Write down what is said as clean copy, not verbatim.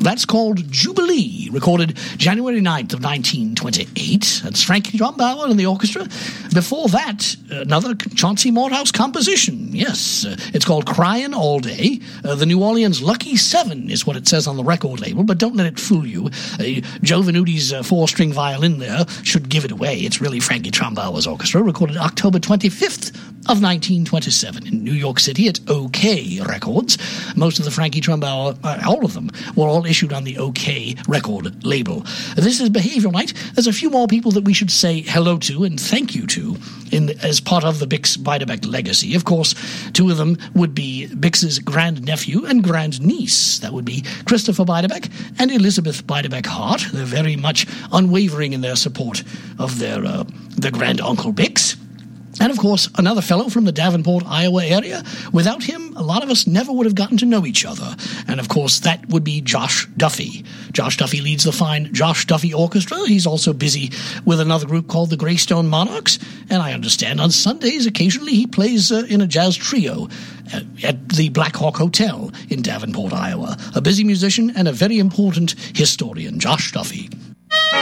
That's called Jubilee, recorded January 9th of 1928. That's Frankie Trumbauer and the orchestra. Before that, another Chauncey Morehouse composition. Yes, it's called Crying All Day. The New Orleans Lucky Seven is what it says on the record label, but don't let it fool you. Joe Venuti's four-string violin there should give it away. It's really Frankie Trumbauer's orchestra, recorded October 25th of 1927 in New York City at OK Records. Most of the Frankie Trumbauer, all of them, were all issued on the OK record label. This is Behavior Night. There's a few more people that we should say hello to and thank you to as part of the Bix Beiderbecke legacy. Of course, two of them would be Bix's grandnephew and grandniece. That would be Christopher Beiderbecke and Elizabeth Beiderbecke Hart. They're very much unwavering in their support of their granduncle Bix. And, of course, another fellow from the Davenport, Iowa area. Without him, a lot of us never would have gotten to know each other. And, of course, that would be Josh Duffy. Josh Duffy leads the fine Josh Duffy Orchestra. He's also busy with another group called the Greystone Monarchs. And I understand on Sundays, occasionally, he plays in a jazz trio at the Black Hawk Hotel in Davenport, Iowa. A busy musician and a very important historian, Josh Duffy.